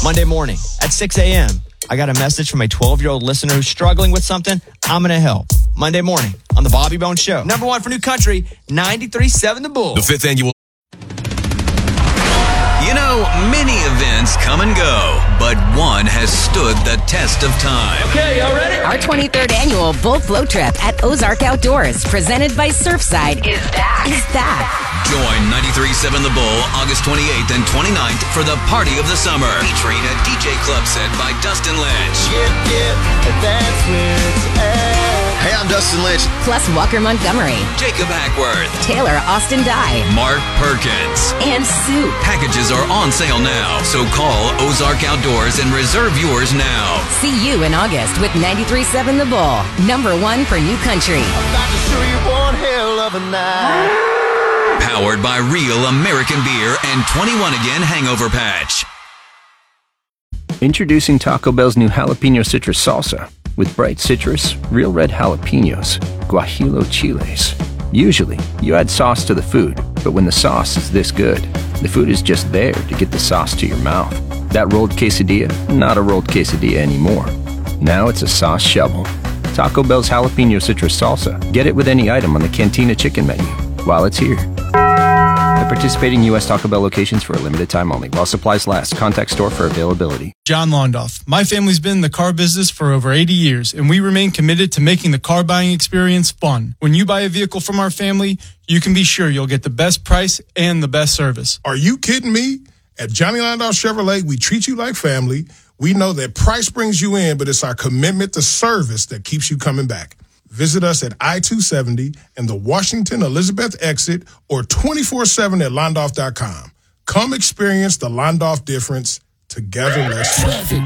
Monday morning at 6 a.m., I got a message from a 12-year-old listener who's struggling with something. I'm going to help. Monday morning on The Bobby Bones Show. Number one for New Country, 93.7 The Bull. The 5th annual. You know, many events come and go, but one has stood the test of time. Okay, y'all ready? Our 23rd annual Bull Float Trip at Ozark Outdoors, presented by Surfside, is back. Join 93.7 The Bull August 28th and 29th for the Party of the Summer, featuring a DJ club set by Dustin Lynch. That's where it's at. Hey, I'm Dustin Lynch. Plus Walker Montgomery, Jacob Hackworth, Taylor Austin Dye, Mark Perkins, and Sue. Packages are on sale now, so call Ozark Outdoors and reserve yours now. See you in August with 93.7 The Bull, number one for New Country. About to show you one hell of a night. Powered by Real American Beer and 21 Again Hangover Patch. Introducing Taco Bell's new jalapeno citrus salsa with bright citrus, real red jalapenos, guajillo chiles. Usually, you add sauce to the food, but when the sauce is this good, the food is just there to get the sauce to your mouth. That rolled quesadilla, not a rolled quesadilla anymore. Now it's a sauce shovel. Taco Bell's jalapeno citrus salsa. Get it with any item on the Cantina chicken menu while it's here. At participating U.S. Taco Bell locations for a limited time only. While supplies last, contact store for availability. John Londoff. My family's been in the car business for over 80 years, and we remain committed to making the car buying experience fun. When you buy a vehicle from our family, you can be sure you'll get the best price and the best service. Are you kidding me? At Johnny Londoff Chevrolet, we treat you like family. We know that price brings you in, but it's our commitment to service that keeps you coming back. Visit us at I-270 and the Washington Elizabeth exit or 24/7 at Londoff.com. Come experience the Londoff difference. Together, let's Traffic